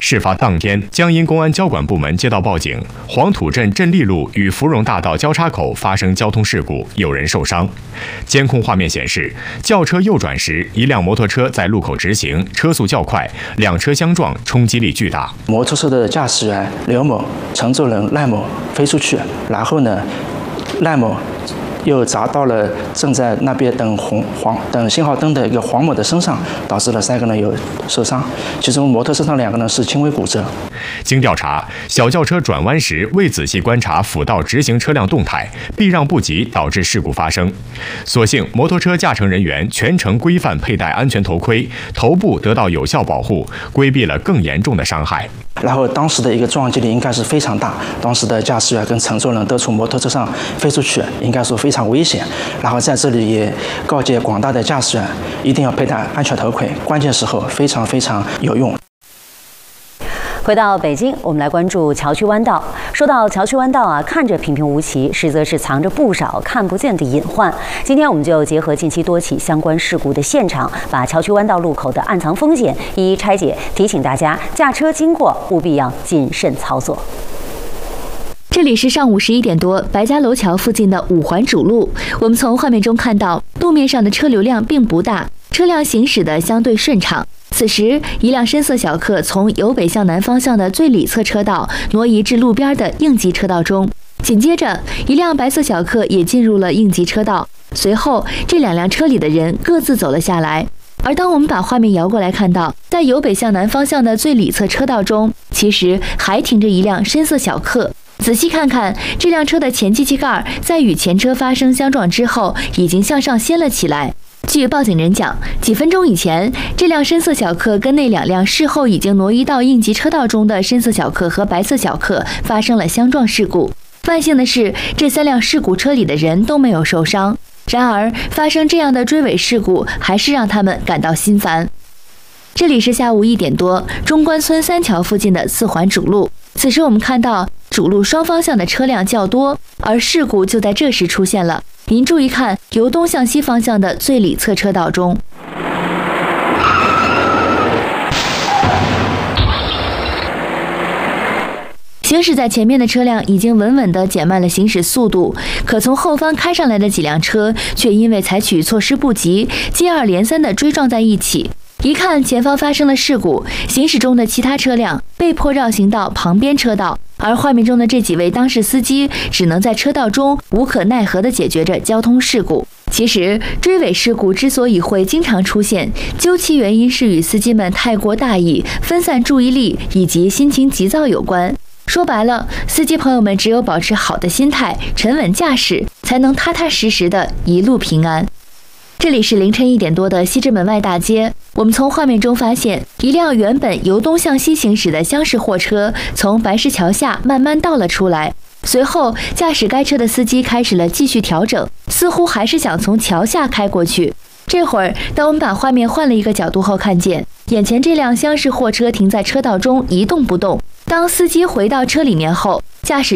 事发当天，江阴公安交管部门接到报警，黄土镇镇利路与芙蓉大道交叉口发生交通事故，有人受伤。监控画面显示，轿车右转时，一辆摩托车在路口直行，车速较快，两车相撞，冲击力巨大。 摩托车的驾驶员刘某、乘坐人赖某飞出去，然后呢，赖某又砸到了正在那边等信号灯的一个黄某的身上，导致了3个人有受伤，其中摩托车上2个人是轻微骨折。 经调查，小轿车转弯时未仔细观察辅道直行车辆动态，避让不及，导致事故发生。所幸摩托车驾乘人员全程规范佩戴安全头盔，头部得到有效保护，规避了更严重的伤害。 然后当时的一个撞击力应该是非常大，当时的驾驶员跟乘坐人都从摩托车上飞出去，应该说非常危险。然后在这里也告诫广大的驾驶员一定要佩戴安全头盔，关键时候非常非常有用。 回到北京，我们来关注桥区弯道。说到桥区弯道啊，看着平平无奇，实则是藏着不少看不见的隐患。今天我们就结合近期多起相关事故的现场，把桥区弯道路口的暗藏风险一一拆解，提醒大家驾车经过务必要谨慎操作。 这里是上午11点多，白家楼桥附近的5环主路。我们从画面中看到，路面上的车流量并不大，车辆行驶的相对顺畅。此时，一辆深色小客从由北向南方向的最里侧车道挪移至路边的应急车道中，紧接着，一辆白色小客也进入了应急车道。随后，这2辆车里的人各自走了下来。而当我们把画面摇过来，看到在由北向南方向的最里侧车道中，其实还停着一辆深色小客。仔细看看，这辆车的前机器盖在与前车发生相撞之后，已经向上掀了起来。据报警人讲，几分钟以前，这辆深色小客跟那2辆事后已经挪移到应急车道中的深色小客和白色小客发生了相撞事故。万幸的是，这3辆事故车里的人都没有受伤。然而，发生这样的追尾事故，还是让他们感到心烦。这里是下午1点多，中关村3桥附近的4环主路。此时我们看到主路双方向的车辆较多，而事故就在这时出现了。您注意看，由东向西方向的最里侧车道中，行驶在前面的车辆已经稳稳地减慢了行驶速度，可从后方开上来的几辆车却因为采取措施不及，接二连三地追撞在一起。一看前方发生了事故，行驶中的其他车辆被迫绕行到旁边车道，而画面中的这几位当事司机只能在车道中无可奈何地解决着交通事故。其实，追尾事故之所以会经常出现，究其原因是与司机们太过大意、分散注意力以及心情急躁有关。说白了，司机朋友们只有保持好的心态，沉稳驾驶，才能踏踏实实的一路平安。这里是凌晨1点多的西直门外大街，我们从画面中发现，一辆原本由东向西行驶的厢式货车从白石桥下慢慢倒了出来。随后，驾驶该车的司机开始了继续调整，似乎还是想从桥下开过去。这会儿，当我们把画面换了一个角度后，看见眼前这辆厢式货车停在车道中一动不动。当司机回到车里面后，驾驶